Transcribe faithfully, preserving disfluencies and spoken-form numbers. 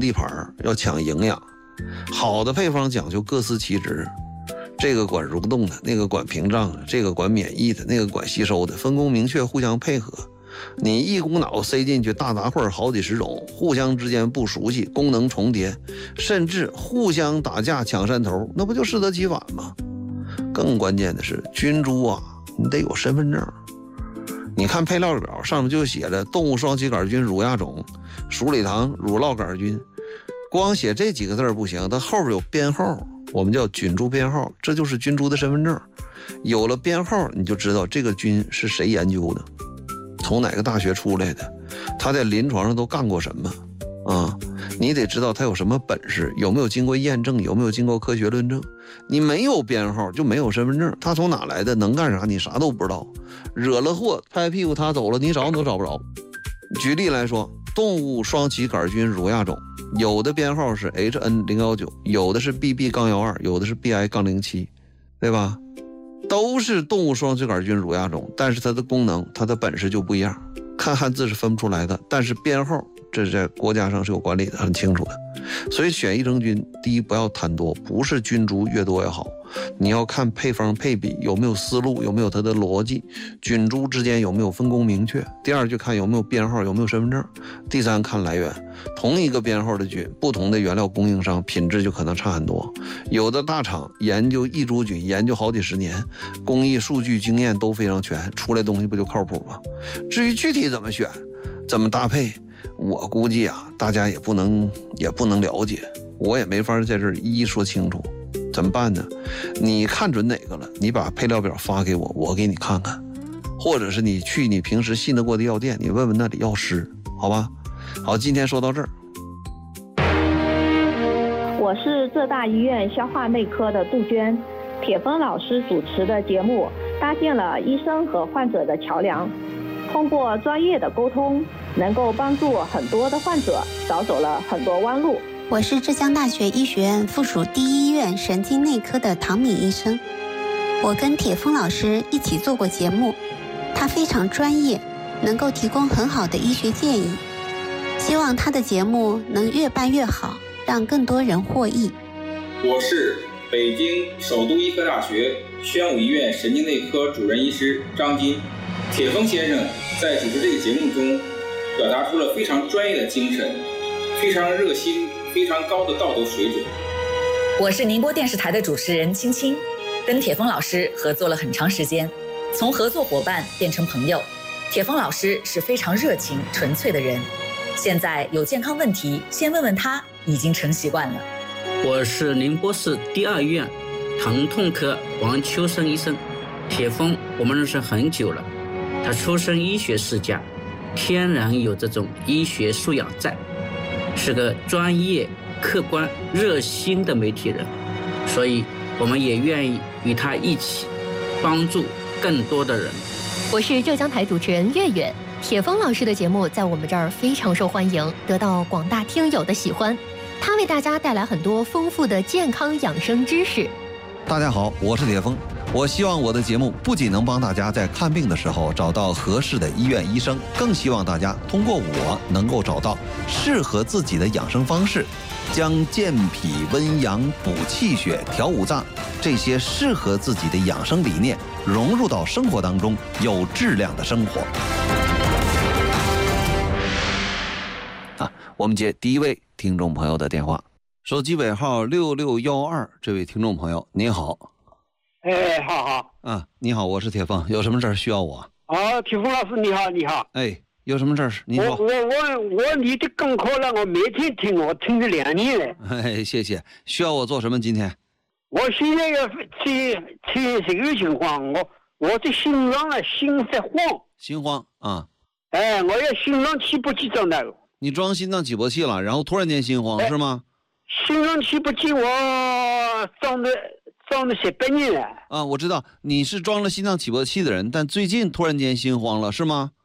地盘，要抢营养。好的配方讲究各司其职，这个管蠕动的，那个管屏障的，这个管免疫的，那个管吸收的，分工明确，互相配合。你一股脑塞进去大杂烩好几十种，互相之间不熟悉，功能重叠，甚至互相打架抢山头，那不就适得其反吗？更关键的是菌株啊，你得有身份证。你看配料表上面就写着动物双歧杆菌乳亚种、鼠李糖乳酪杆菌，光写这几个字不行，它后边有编号，我们叫菌株编号，这就是菌株的身份证。有了编号，你就知道这个菌是谁研究的，从哪个大学出来的，他在临床上都干过什么啊？你得知道他有什么本事，有没有经过验证，有没有经过科学论证。你没有编号就没有身份证，他从哪来的，能干啥，你啥都不知道。惹了祸，拍屁股他走了，你找都找不着。举例来说，动物双歧杆菌乳亚种，有的编号是 H N 零一九，有的是 B B 一二，有的是 B I 零七，对吧？都是动物双歧杆菌乳亚种，但是它的功能，它的本事就不一样。看汉字是分不出来的，但是编号这在国家上是有管理的，很清楚的。所以选益生菌，第一不要贪多，不是菌株越多越好，你要看配方配比有没有思路，有没有它的逻辑，菌株之间有没有分工明确。第二就看有没有编号，有没有身份证。第三看来源，同一个编号的菌，不同的原料供应商品质就可能差很多。有的大厂研究异株菌研究好几十年，工艺数据经验都非常全，出来东西不就靠谱吗？至于具体怎么选，怎么搭配，我估计啊，大家也不能也不能了解，我也没法在这儿一一说清楚。怎么办呢？你看准哪个了，你把配料表发给我，我给你看看，或者是你去你平时信得过的药店，你问问那里药师，好吧？好，今天说到这儿。 我是浙大医院消化内科的杜鹃，铁峰老师主持的节目搭建了医生和患者的桥梁，通过专业的沟通，能够帮助很多的患者少走了很多弯路。 我是浙江大学医学院附属第一医院神经内科的唐敏医生，我跟铁峰老师一起做过节目，他非常专业，能够提供很好的医学建议，希望他的节目能越办越好，让更多人获益。 我是北京首都医科大学宣武医院神经内科主任医师张金。铁峰先生在主持这个节目中表达出了非常专业的精神，非常热心，非常高的道德水准。 我是宁波电视台的主持人青青，跟铁峰老师合作了很长时间，从合作伙伴变成朋友。铁峰老师是非常热情纯粹的人，现在有健康问题先问问他已经成习惯了。 我是宁波市第二医院疼痛科王秋生医生，铁峰我们认识很久了，他出身医学世家，天然有这种医学素养在，是个专业、客观、热心的媒体人，所以我们也愿意与他一起帮助更多的人。 我是浙江台主持人月月，铁峰老师的节目在我们这儿非常受欢迎，得到广大听友的喜欢。他为大家带来很多丰富的健康养生知识。 大家好，我是铁峰。我希望我的节目不仅能帮大家在看病的时候找到合适的医院医生，更希望大家通过我能够找到适合自己的养生方式，将健脾温阳、补气血、调五脏这些适合自己的养生理念融入到生活当中，有质量的生活。啊，我们接第一位听众朋友的电话，手机尾号六六一二，这位听众朋友您好。 哎，好好啊，你好，我是铁峰，有什么事儿需要我？ 啊，铁峰老师你好，你好。 哎，有什么事儿？您说。 我我我我你的功课让我每天听，我听了两年了。 哎，谢谢。需要我做什么？今天？ 我现在要去去这个情况，我我的心脏啊，心在慌。 心慌啊？ 哎，我要心脏起搏器装的。 你装心脏起搏器了，然后突然间心慌、哎、是吗？ 心脏起搏器我装的。装了十八年了啊！我知道你是装了心脏起搏器的人，但最近突然间心慌了，是吗？